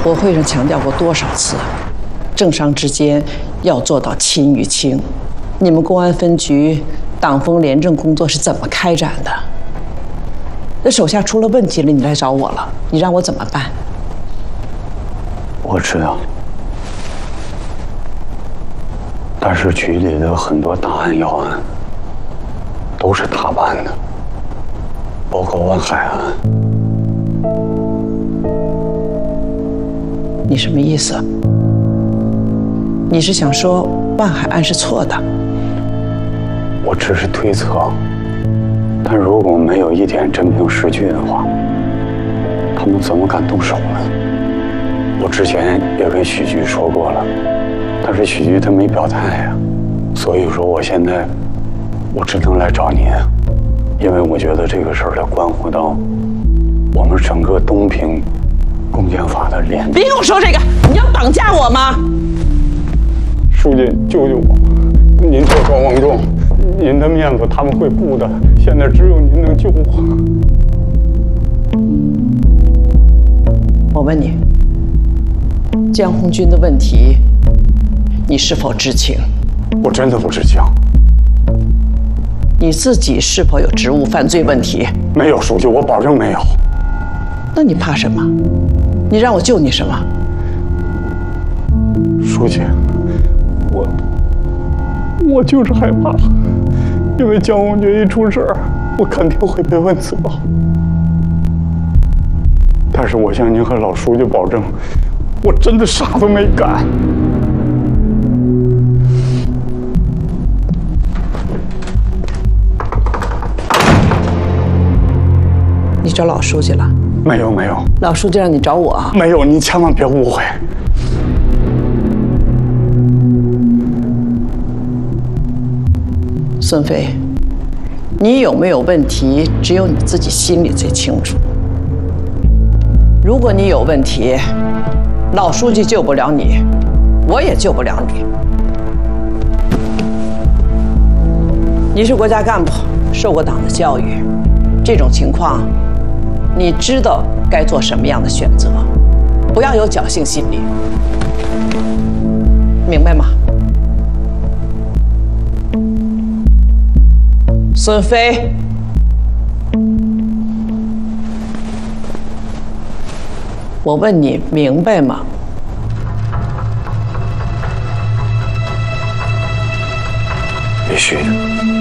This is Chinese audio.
我会上强调过多少次，政商之间要做到亲与轻。你们公安分局党风廉政工作是怎么开展的？那手下出了问题了，你来找我了，你让我怎么办？ 我知道，但是局里的很多大案要案都是他办的，包括万海案。 你什么意思？你是想说万海案是错的？ 我只是推测，但如果没有一点真凭实据的话，他们怎么敢动手呢？我之前也跟许局说过了，但是许局他没表态呀，所以说我现在我只能来找您，因为我觉得这个事儿它关乎到我们整个东平公检法的廉。 别跟我说这个，你要绑架我吗？ 书记，救救我！您德高望重，您的面子他们会顾的，现在只有您能救我。 我问你，江红军的问题，你是否知情？ 我真的不知情。 你自己是否有职务犯罪问题？ 没有，书记，我保证没有。 那你怕什么？你让我救你什么？ 书记，我就是害怕，因为江红军一出事儿，我肯定会被问责。但是我向您和老书记保证，我真的啥都没干。 你找老书记了？ 没有。 老书记让你找我？ 没有，您千万别误会。 孙飞，你有没有问题，只有你自己心里最清楚。如果你有问题，老书记救不了你，我也救不了你。你是国家干部，受过党的教育，这种情况，你知道该做什么样的选择，不要有侥幸心理，明白吗？孙飞，我问你明白吗？ 必须的。